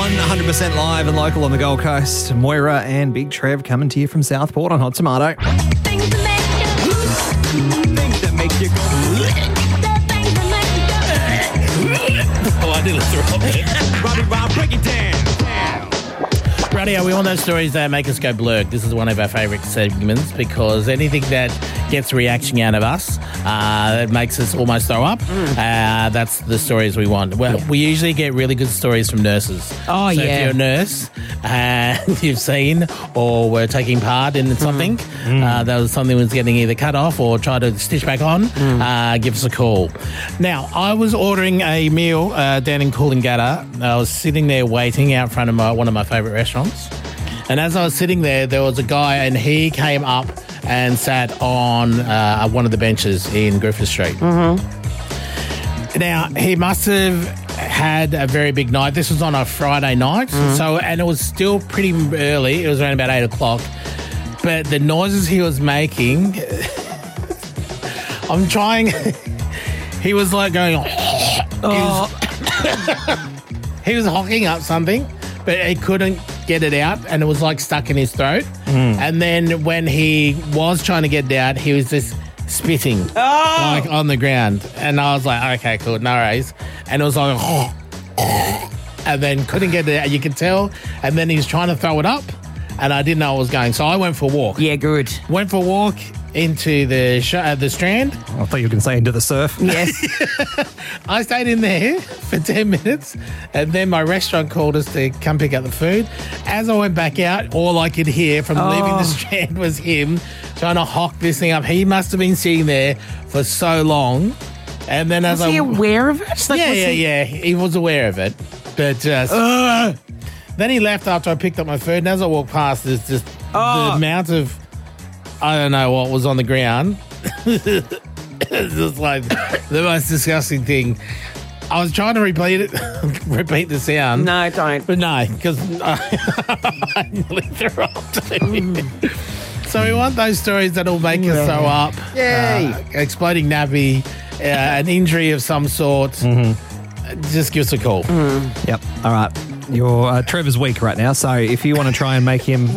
on 100% live and local on the Gold Coast. Moira and Big Trev coming to you from Southport on Hot Tomato. Things that make you go. Oh, I nearly threw up there. Robbie Rob, break it down. Radio, we all know stories that make us go blurg. This is one of our favourite segments because anything that gets a reaction out of us, that makes us almost throw up, that's the stories we want. Well, we usually get really good stories from nurses. Oh, so yeah. if you're a nurse and you've seen or were taking part in something, that was something was getting either cut off or tried to stitch back on, give us a call. Now, I was ordering a meal down in Coolangatta. I was sitting there waiting out front of one of my favourite restaurants. And as I was sitting there was a guy and he came up and sat on one of the benches in Griffith Street. Now, he must have had a very big night. This was on a Friday night, and it was still pretty early. It was around about 8 o'clock. But the noises he was making, I'm trying, he was like going, he was hocking up something, but he couldn't get it out, and it was like stuck in his throat. And then when he was trying to get it out, he was just spitting like on the ground. And I was like, okay, cool, no worries. And it was like, and then couldn't get it out. You could tell. And then he was trying to throw it up, and I didn't know it was going. So I went for a walk. Yeah, good. Went for a walk into the Strand. I thought you were going to say into the surf. Yes. I stayed in there for 10 minutes, and then my restaurant called us to come pick up the food. As I went back out, all I could hear from leaving the Strand was him trying to hock this thing up. He must have been sitting there for so long. And then Was he aware of it? Like, yeah. He was aware of it. But then he left after I picked up my food, and as I walked past, there's just the amount of, I don't know what was on the ground. It's just like the most disgusting thing. I was trying to repeat the sound. No, don't. But no, because I nearly threw up too. So we want those stories that'll make us throw up. Yay. Exploding nappy, an injury of some sort. Just give us a call. Yep. All right. Your Trevor's weak right now, so if you want to try and make him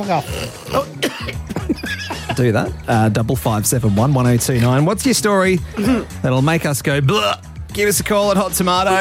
do that, 5571 1029. What's your story that'll make us go blah? Give us a call at Hot Tomato.